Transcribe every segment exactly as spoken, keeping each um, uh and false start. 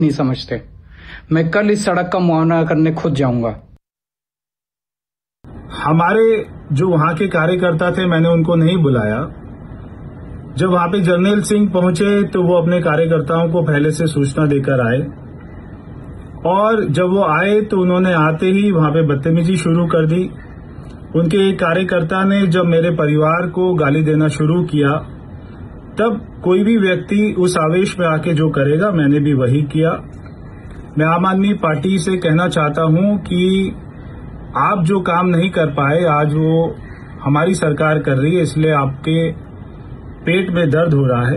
नहीं समझते। मैं कल इस सड़क का मुआयना करने खुद जाऊंगा। हमारे जो वहां के कार्यकर्ता थे, मैंने उनको नहीं बुलाया। जब वहां पे जर्नैल सिंह पहुंचे तो वो अपने कार्यकर्ताओं को पहले से सूचना देकर आए, और जब वो आए तो उन्होंने आते ही वहां पे बदतमीजी शुरू कर दी। उनके एक कार्यकर्ता ने जब मेरे परिवार को गाली देना शुरू किया, तब कोई भी व्यक्ति उस आवेश में आके जो करेगा, मैंने भी वही किया। मैं आम आदमी पार्टी से कहना चाहता हूं कि आप जो काम नहीं कर पाए, आज वो हमारी सरकार कर रही है, इसलिए आपके पेट में दर्द हो रहा है।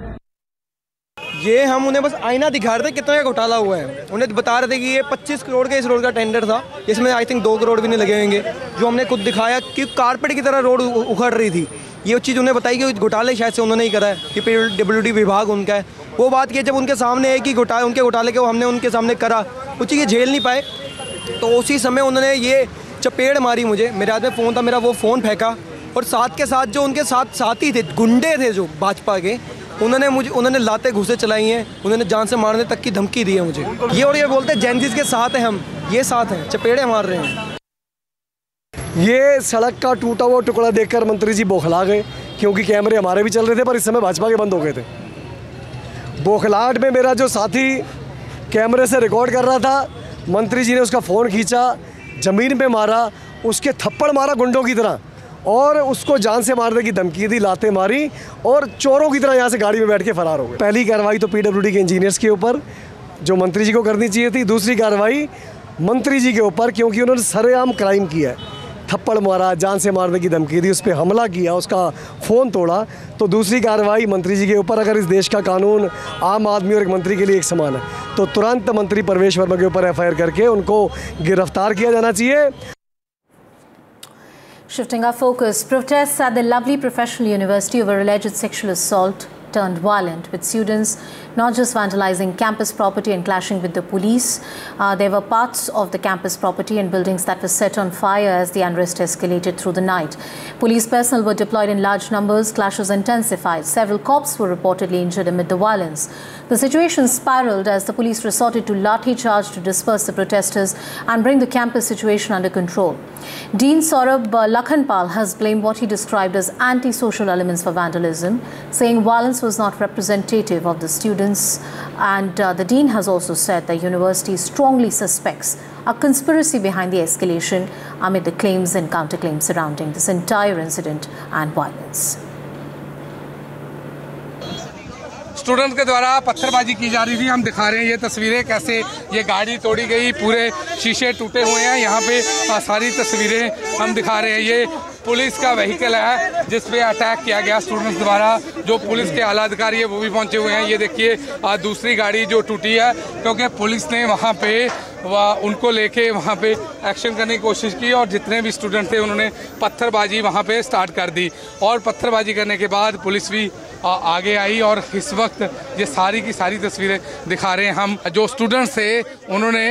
ये हम उन्हें बस आईना दिखा रहे थे कितना का घोटाला हुआ है। उन्हें बता रहे थे कि ये पच्चीस करोड़ का इस रोड का टेंडर था, इसमें आई थिंक दो करोड़ भी नहीं लगे होंगे। जो हमने खुद दिखाया कि कारपेट की तरह रोड उखड़ रही थी, ये चीज़ उन्हें बताई कि घोटाले शायद से उन्होंने ही करा है, कि पीडब्ल्यूडी विभाग उनका है। वो बात की जब उनके सामने है कि घोटाले उनके घोटाले के वो हमने उनके सामने करा, कुछ ये झेल नहीं पाए, तो उसी समय उन्होंने ये चपेड़ मारी मुझे। मेरे हाथ में फ़ोन था, मेरा वो फ़ोन फेंका, और साथ के साथ जो उनके साथ साथी थे, गुंडे थे जो भाजपा के, उन्होंने मुझे उन्होंने लाते घुसे चलाई हैं, उन्होंने जान से मारने तक की धमकी दी है मुझे। ये और ये बोलते हैं जैनजीज के साथ हैं हम, ये साथ हैं, चपेड़े मार रहे हैं। ये सड़क का टूटा हुआ टुकड़ा देखकर मंत्री जी बौखला गए, क्योंकि कैमरे हमारे भी चल रहे थे पर इस समय भाजपा के बंद हो गए थे। बौखलाहट में मेरा जो साथी कैमरे से रिकॉर्ड कर रहा था, मंत्री जी ने उसका फ़ोन खींचा, ज़मीन पे मारा, उसके थप्पड़ मारा गुंडों की तरह, और उसको जान से मारने की धमकी दी, लाते मारी, और चोरों की तरह यहाँ से गाड़ी में बैठ के फरार हो गए। पहली कार्रवाई तो पीडब्ल्यूडी के इंजीनियर्स के ऊपर, जो मंत्री जी को करनी चाहिए थी। दूसरी कार्रवाई मंत्री जी के ऊपर, क्योंकि उन्होंने सरेआम क्राइम किया है, थप्पड़ मारा, जान से मारने की धमकी दी, उस पर हमला किया, उसका फ़ोन तोड़ा। तो दूसरी कार्रवाई मंत्री जी के ऊपर। अगर इस देश का कानून आम आदमी और एक मंत्री के लिए एक समान है, तो तुरंत मंत्री परवेश वर्मा के ऊपर एफ आई आर करके उनको गिरफ्तार किया जाना चाहिए। Shifting our focus, protests at the Lovely Professional University over alleged sexual assault turned violent, with students not just vandalizing campus property and clashing with the police. Uh, there were parts of the campus property and buildings that were set on fire as the unrest escalated through the night. Police personnel were deployed in large numbers, clashes intensified. Several cops were reportedly injured amid the violence. The situation spiraled as the police resorted to lathi charge to disperse the protesters and bring the campus situation under control. Dean Saurabh Lakhanpal has blamed what he described as anti-social elements for vandalism, saying violence was not representative of the students, and uh, the dean has also said the university strongly suspects a conspiracy behind the escalation amid the claims and counterclaims surrounding this entire incident and violence. Students के द्वारा पत्थरबाजी की जा रही थी। हम दिखा रहे हैं ये तस्वीरें, कैसे ये गाड़ी तोड़ी गई, पूरे शीशे टूटे हुए हैं। यहाँ पे सारी तस्वीरें हम दिखा रहे हैं। ये पुलिस का व्हीकल है जिस पे अटैक किया गया स्टूडेंट्स द्वारा। जो पुलिस के आला अधिकारी है वो भी पहुंचे हुए हैं। ये देखिए दूसरी गाड़ी जो टूटी है, क्योंकि पुलिस ने वहाँ पे वह उनको लेके वहाँ पे एक्शन करने की कोशिश की, और जितने भी स्टूडेंट थे उन्होंने पत्थरबाजी वहाँ पे स्टार्ट कर दी। और पत्थरबाजी करने के बाद पुलिस भी आगे आई, और इस वक्त ये सारी की सारी तस्वीरें दिखा रहे हैं हम। जो स्टूडेंट्स थे उन्होंने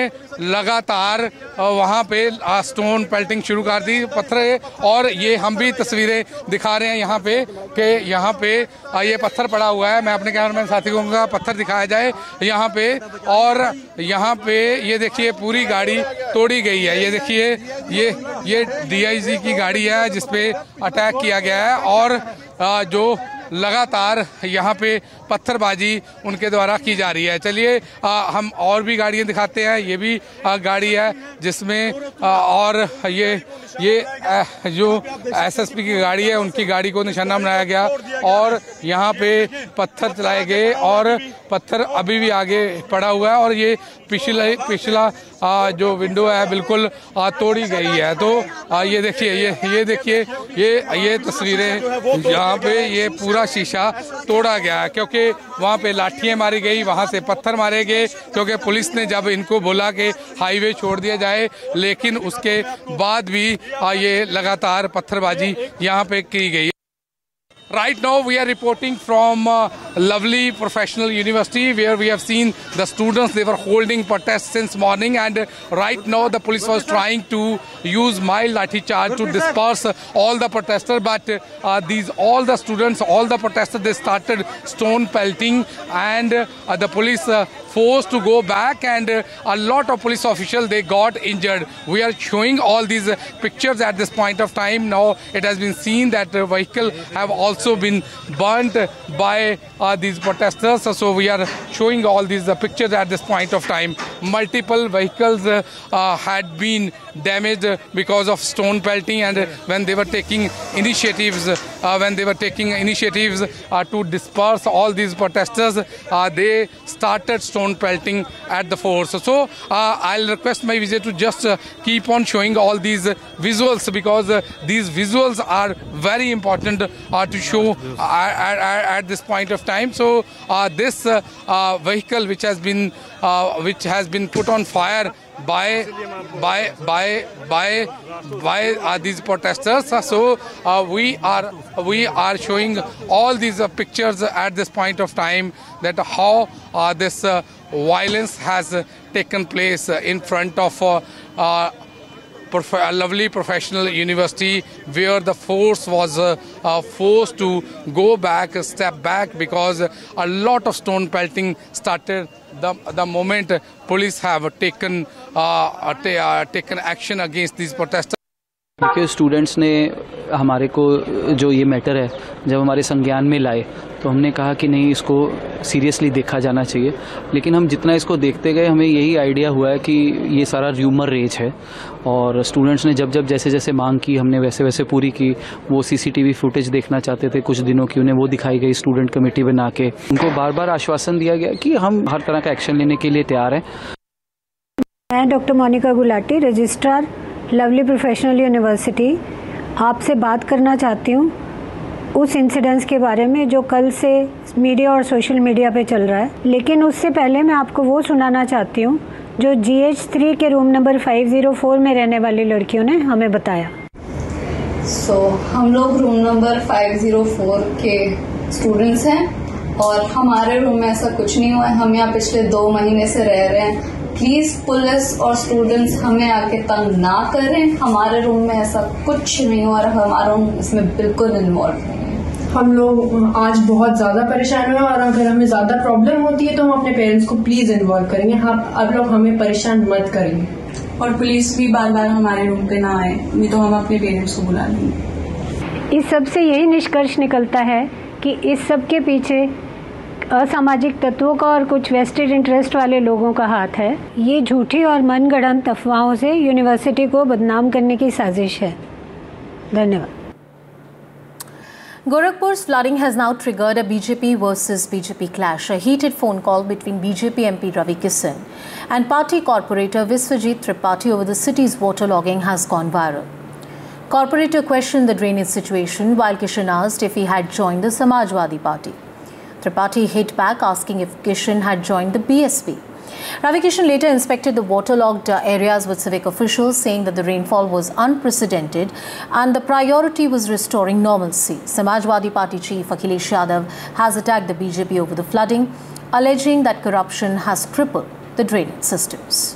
लगातार वहाँ पे स्टोन पेल्टिंग शुरू कर दी, पत्थर। और ये हम भी तस्वीरें दिखा रहे हैं यहाँ पे कि यहाँ पे ये पत्थर पड़ा हुआ है। मैं अपने कैमरामैन साथी को कहूँगा पत्थर दिखाया जाए यहाँ पे। और यहाँ पे ये देखिए पूरी गाड़ी तोड़ी गई है। ये देखिए ये ये डी आई जी की गाड़ी है जिसपे अटैक किया गया है, और जो लगातार यहाँ पे पत्थरबाजी उनके द्वारा की जा रही है। चलिए हम और भी गाड़ियाँ दिखाते हैं। ये भी आ, गाड़ी है जिसमें आ, और ये ये आ, जो एस एस पी की गाड़ी है उनकी गाड़ी को निशाना बनाया गया, और यहाँ पे पत्थर चलाए गए, और पत्थर अभी भी आगे पड़ा हुआ है। और ये पिछला पिछला आ, जो विंडो है बिल्कुल आ, तोड़ी गई है। तो आ, ये देखिए ये ये देखिए ये ये तस्वीरें, यहाँ पे ये पूरा शीशा तोड़ा गया है, क्योंकि वहाँ पे लाठियाँ मारी गई, वहाँ से पत्थर मारे गए, क्योंकि पुलिस ने जब इनको बोला कि हाईवे छोड़ दिया जाए, लेकिन उसके बाद भी ये लगातार पत्थरबाजी यहाँ पे की गई। Right now we are reporting from uh, Lovely Professional University, where we have seen the students, they were holding protests since morning, and uh, right now the police was trying to use mild lathi charge to disperse uh, all the protesters, but uh, these all the students, all the protesters, they started stone pelting, and uh, the police uh, forced to go back, and uh, a lot of police officials, they got injured. We are showing all these uh, pictures at this point of time. Now it has been seen that the vehicle have also been burnt by uh, these protesters. So we are showing all these uh, pictures at this point of time. Multiple vehicles uh, uh, had been damaged because of stone pelting, and uh, when they were taking initiatives, uh, when they were taking initiatives uh, to disperse all these protesters, uh, they started stone pelting at the force. So uh, I'll request my visit to just uh, keep on showing all these uh, visuals, because uh, these visuals are very important uh, to show uh, at, at, at this point of time. So uh, this uh, uh, vehicle which has been uh, which has been put on fire by by by by by uh, these protesters. So uh, we are we are showing all these uh, pictures at this point of time, that how uh, this uh, violence has uh, taken place uh, in front of uh, uh, a lovely professional university, where the force was uh, uh, forced to go back, step back, because a lot of stone pelting started the the moment police have taken uh, uh, taken action against these protesters. देखिए, students ने हमारे को जो ये matter है जब हमारे संज्ञान में लाए, तो हमने कहा कि नहीं, इसको सीरियसली देखा जाना चाहिए। लेकिन हम जितना इसको देखते गए, हमें यही आइडिया हुआ है कि ये सारा र्यूमर रेज है, और स्टूडेंट्स ने जब जब जैसे जैसे मांग की, हमने वैसे वैसे पूरी की। वो सीसीटीवी फुटेज देखना चाहते थे कुछ दिनों की, उन्हें वो दिखाई गई स्टूडेंट कमेटी बना के। उनको बार बार आश्वासन दिया गया कि हम हर तरह का एक्शन लेने के लिए तैयार हैं। मैं doctor Monika Gulati, registrar lovely professional university, आपसे बात करना चाहती हूँ उस इंसिडेंट्स के बारे में जो कल से मीडिया और सोशल मीडिया पे चल रहा है। लेकिन उससे पहले मैं आपको वो सुनाना चाहती हूँ जो जी एच थ्री के room number five zero four में रहने वाली लड़कियों ने हमें बताया। सो so, हम लोग room number five zero four के स्टूडेंट्स हैं, और हमारे रूम में ऐसा कुछ नहीं हुआ है। हम यहाँ पिछले दो महीने से रह रहे हैं। प्लीज पुलिस और स्टूडेंट्स हमें आके तंग ना करें। हमारे रूम में ऐसा कुछ नहीं हुआ और हमारा रूम इसमें बिल्कुल इन्वॉल्व नहीं है। हम लोग आज बहुत ज्यादा परेशान हुए, और अगर हमें ज्यादा प्रॉब्लम होती है तो हम अपने पेरेंट्स को प्लीज इन्वॉल्व करेंगे। हाँ, आप लोग हमें परेशान मत करेंगे। और पुलिस भी बार बार हमारे रूम पे ना आए, नहीं तो हम अपने पेरेंट्स को बुला लेंगे। इस सब से यही निष्कर्ष निकलता है कि इस सब के पीछे असामाजिक तत्वों का और कुछ वेस्टेड इंटरेस्ट वाले लोगों का हाथ है। ये झूठी और मनगढ़ंत अफवाहों से यूनिवर्सिटी को बदनाम करने की साजिश है। धन्यवाद। Gorakhpur's flooding has now triggered a B J P versus B J P clash. A heated phone call between B J P M P Ravi Kishan and party corporator Viswajit Tripathi over the city's waterlogging has gone viral. Corporator questioned the drainage situation while Kishan asked if he had joined the Samajwadi Party. Tripathi hit back asking if Kishan had joined the B S P. Ravi Kishan later inspected the waterlogged areas with civic officials, saying that the rainfall was unprecedented and the priority was restoring normalcy. Samajwadi Party chief Akhilesh Yadav has attacked the B J P over the flooding, alleging that corruption has crippled the drainage systems.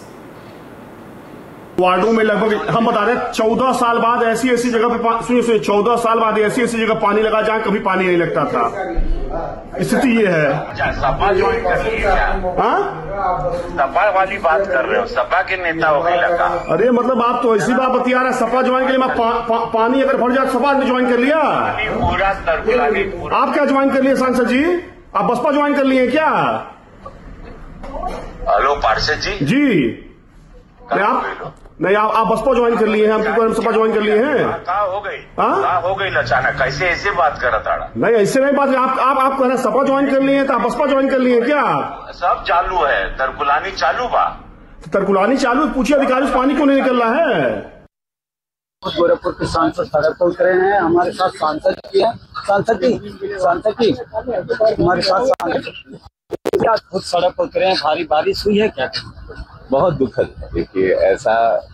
वार्डों में लगभग हम बता रहे हैं चौदह साल बाद ऐसी ऐसी जगह पे सुनिए सुनिए चौदह साल बाद ऐसी ऐसी जगह पानी लगा जहां कभी पानी नहीं लगता था। स्थिति ये है। सपा ज्वाइन कर लिए क्या? हाँ, सपा वाली बात कर रहे हो? सपा के नेता हो गए लगा। अरे मतलब आप तो ऐसी बात बतिया रहे, सपा ज्वाइन के लिए मैं पा, पा, पानी अगर भर जाए सपा ने ज्वाइन कर लिया। पूरा तरकुलानी पूरा। आप क्या ज्वाइन कर लिए सांसद जी? आप बसपा ज्वाइन कर लिए क्या? हेलो पार्षद जी। जी नहीं, आप नहीं आप, आप बसपा ज्वाइन कर लिए हैं, हम सपा ज्वाइन कर लिए हैं। कहाँ हो गई? हाँ हो गई अचानक, कैसे ऐसे बात कर रहा था? नहीं ऐसे नहीं बात, आप आप आप कहना सपा ज्वाइन कर लिए हैं तो आप बसपा ज्वाइन कर लिए हैं क्या? सब चालू है, तरकुलानी चालू बा। तरकुलानी चालू, पूछिए अधिकारी से पानी क्यों नहीं निकल रहा है? गोरखपुर के सांसद सड़क पर उतरे हैं, हमारे साथ सांसद की है, सांसद की सांसद की हमारे साथ सांसद क्या खुद सड़क पर उतरे हैं। भारी बारिश हुई है क्या? बहुत दुखद है। देखिए ऐसा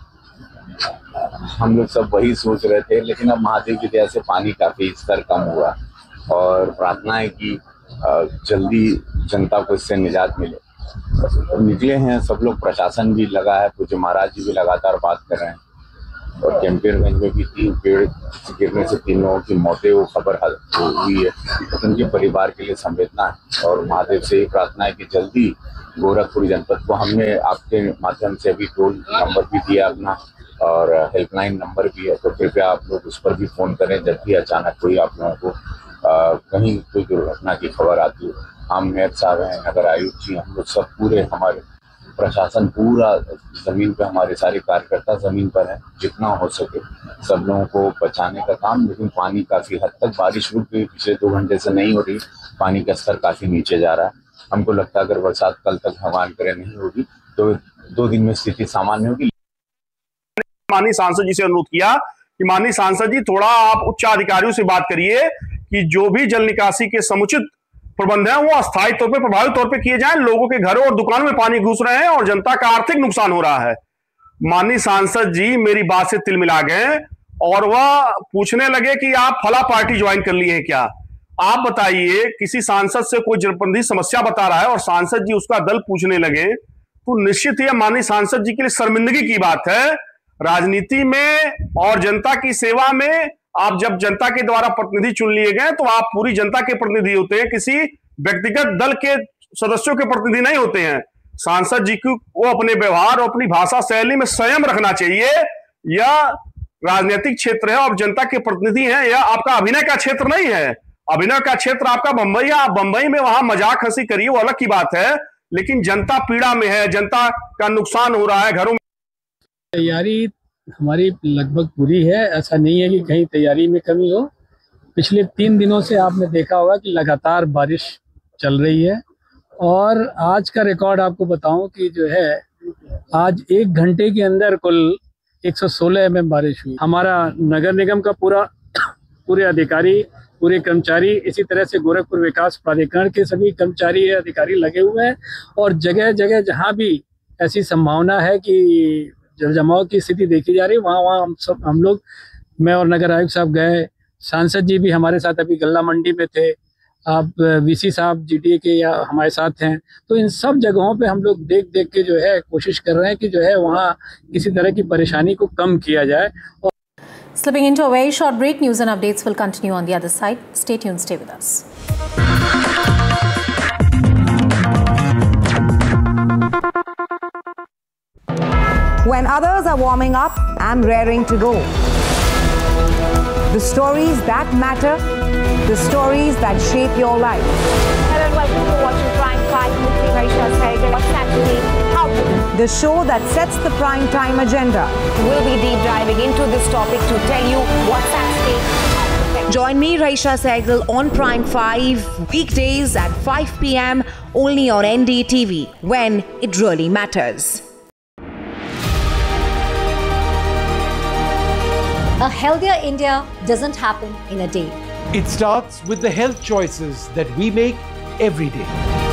हम लोग सब वही सोच रहे थे, लेकिन अब महादेव की दया से पानी काफी स्तर कम हुआ और प्रार्थना है कि जल्दी जनता को इससे निजात मिले। तो निकले हैं सब लोग, प्रशासन भी लगा है, पूज्य महाराज जी भी लगातार बात कर रहे हैं। और कैंपियरगंज में भी तीन पेड़ गिरने से तीन लोगों की मौतें वो खबर हुई है, तो उनके परिवार के लिए संवेदना है और महादेव से ही प्रार्थना है कि जल्दी गोरखपुर जनपद को। हमने आपके माध्यम से अभी टोल नंबर भी दिया अपना और हेल्पलाइन नंबर भी है, तो कृपया आप लोग उस पर भी फ़ोन करें जब भी अचानक कोई आप लोगों को आ, कहीं कोई दुर्घटना की खबर आती है। हम मेयर साहब हैं, नगर आयुक्त जी, हम लोग सब पूरे हमारे प्रशासन पूरा ज़मीन पे, हमारे सारे कार्यकर्ता ज़मीन पर हैं, जितना हो सके सब लोगों को बचाने का काम। लेकिन पानी काफ़ी हद तक, बारिश रुक गई, पिछले दो घंटे से नहीं हो रही, पानी का स्तर काफ़ी नीचे जा रहा है। हमको लगता है अगर बरसात कल तक भगवान करे नहीं होगी तो दो दिन में स्थिति सामान्य होगी। माननीय सांसद जी से अनुरोध किया कि माननीय सांसद जी थोड़ा आप उच्च अधिकारियों से बात करिए कि जो भी जल निकासी के समुचित प्रबंध है वो अस्थायी तौर पे, प्रभावी तौर पे किए जाएं। लोगों के घरों और दुकानों में पानी घुस रहे हैं और जनता का आर्थिक नुकसान हो रहा है। माननीय सांसद जी मेरी बात से तिल मिला गए और वह पूछने लगे कि आप फला पार्टी ज्वाइन कर लिए हैं क्या। आप बताइए, किसी सांसद से कोई जनप्रतिनिधि समस्या बता रहा है और सांसद जी उसका दल पूछने लगे, तो निश्चित ही माननीय सांसद जी के लिए शर्मिंदगी की बात है। राजनीति में और जनता की सेवा में आप जब जनता के द्वारा प्रतिनिधि चुन लिए गए तो आप पूरी जनता के प्रतिनिधि होते हैं, किसी व्यक्तिगत दल के सदस्यों के प्रतिनिधि नहीं होते हैं। सांसद जी को वो अपने व्यवहार और अपनी भाषा शैली में संयम रखना चाहिए। यह राजनीतिक क्षेत्र है और जनता के प्रतिनिधि हैं, यह आपका अभिनय का क्षेत्र नहीं है। अभिनय का क्षेत्र आपका बंबई है, आप बंबई में वहां मजाक हंसी करिए, वो अलग की बात है, लेकिन जनता पीड़ा में है, जनता का नुकसान हो रहा है घरों में। तैयारी हमारी लगभग पूरी है, ऐसा नहीं है कि कहीं तैयारी में कमी हो। पिछले तीन दिनों से आपने देखा होगा कि लगातार बारिश चल रही है और आज का रिकॉर्ड आपको बताऊं कि जो है आज एक घंटे के अंदर कुल एक सौ सोलह एम एम बारिश हुई। हमारा नगर निगम का पूरा पूरे अधिकारी, पूरे कर्मचारी, इसी तरह से गोरखपुर विकास प्राधिकरण के सभी कर्मचारी अधिकारी लगे हुए हैं और जगह जगह जहाँ भी ऐसी संभावना है कि जल जमाव की स्थिति देखी जा रही है वहाँ वहाँ हम सब हम लोग, मैं और नगर आयुक्त साहब गए, सांसद जी भी हमारे साथ अभी गल्ला मंडी में थे, आप वीसी साहब जीटीए के या हमारे साथ हैं, तो इन सब जगहों पे हम लोग देख देख के जो है कोशिश कर रहे हैं कि जो है वहाँ किसी तरह की परेशानी को कम किया जाए। और Slipping into a very short break, news and updates will continue on the other side. Stay tuned, stay with us. When others are warming up, I'm raring to go. The stories that matter, the stories that shape your life. Hello and welcome to watching Prime five with me, Raisha Sehgal. What's actually happening? The show that sets the prime time agenda. We'll be deep diving into this topic to tell you what's at stake. Join me, Raisha Sehgal, on Prime five, weekdays at five p m only on N D T V, when it really matters. A healthier India doesn't happen in a day. It starts with the health choices that we make every day.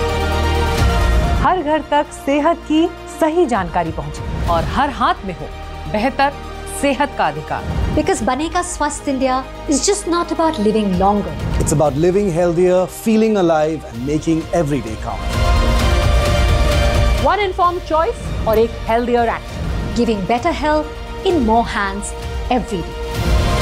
हर घर तक सेहत की सही जानकारी पहुंचे और हर हाथ में हो बेहतर सेहत का अधिकार। Because बनेगा स्वस्थ India is just not about living longer. It's about living healthier, feeling alive and making every day count. One informed choice और एक healthier action. Giving better health in more hands every day.